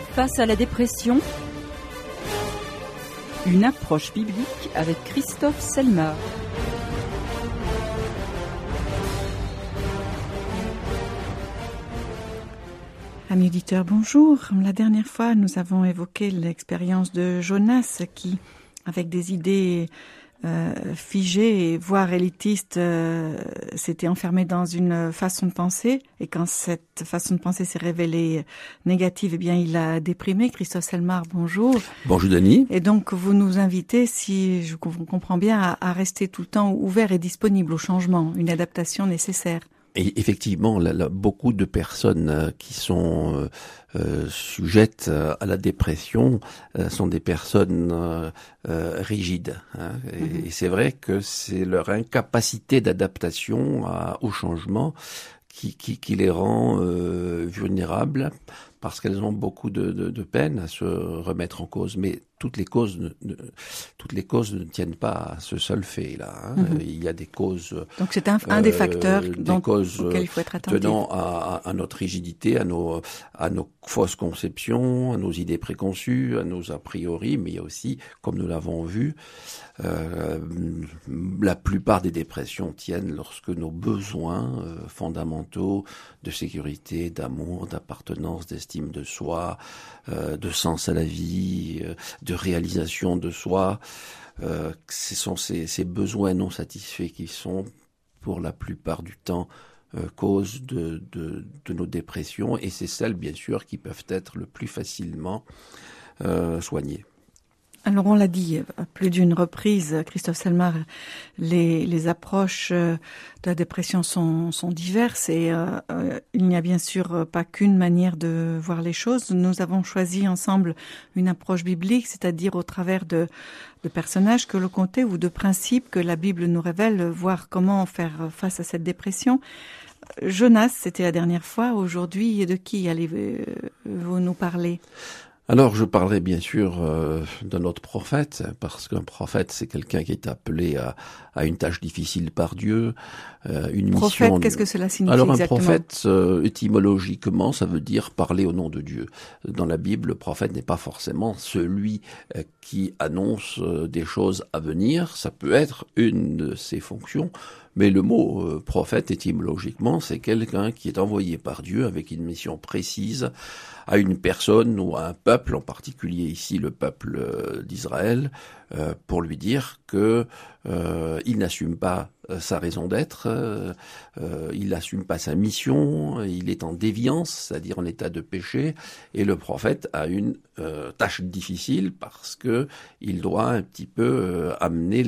Face à la dépression, une approche biblique avec Christophe Selmar. Amis auditeurs, bonjour. La dernière fois, nous avons évoqué l'expérience de Jonas qui, avec des idées figées, voire élitistes, s'était enfermé dans une façon de penser. Et quand cette façon de penser s'est révélée négative, eh bien, il a déprimé. Christophe Selmar, bonjour. Bonjour Denis. Et donc, vous nous invitez, si je comprends bien, à rester tout le temps ouvert et disponible au changement, une adaptation nécessaire. Et effectivement, beaucoup de personnes qui sont sujettes à la dépression sont des personnes rigides. Hein. Et c'est vrai que c'est leur incapacité d'adaptation au changement qui les rend vulnérables, parce qu'elles ont beaucoup de peine à se remettre en cause. Mais toutes les causes ne tiennent pas à ce seul fait là. Hein. Il y a des causes. Donc c'est un des facteurs auxquels il faut être attentif. Tenant à notre rigidité, à nos fausses conceptions, à nos idées préconçues, à nos a priori, mais il y a aussi, comme nous l'avons vu, la plupart des dépressions tiennent lorsque nos besoins fondamentaux de sécurité, d'amour, d'appartenance, d'estime de soi, de sens à la vie, de réalisation de soi, ce sont ces besoins non satisfaits qui sont pour la plupart du temps cause de nos dépressions, et c'est celles bien sûr qui peuvent être le plus facilement soignées. Alors on l'a dit à plus d'une reprise, Christophe Selmar, les approches de la dépression sont diverses et il n'y a bien sûr pas qu'une manière de voir les choses. Nous avons choisi ensemble une approche biblique, c'est-à-dire au travers de personnages que l'on comptait ou de principes que la Bible nous révèle, voir comment faire face à cette dépression. Jonas, c'était la dernière fois. Aujourd'hui, de qui allez-vous nous parler ? Alors, je parlerai bien sûr de notre prophète, parce qu'un prophète, c'est quelqu'un qui est appelé à une tâche difficile par Dieu, une prophète, mission. Qu'est-ce que cela signifie Alors, exactement ? Un prophète, étymologiquement, ça veut dire parler au nom de Dieu. Dans la Bible, le prophète n'est pas forcément celui qui annonce des choses à venir. Ça peut être une de ses fonctions. Mais le mot prophète, étymologiquement, c'est quelqu'un qui est envoyé par Dieu avec une mission précise à une personne ou à un peuple, en particulier ici le peuple d'Israël, pour lui dire que il n'assume pas sa raison d'être, il n'assume pas sa mission, il est en déviance, c'est-à-dire en état de péché, et le prophète a une tâche difficile parce que il doit un petit peu amener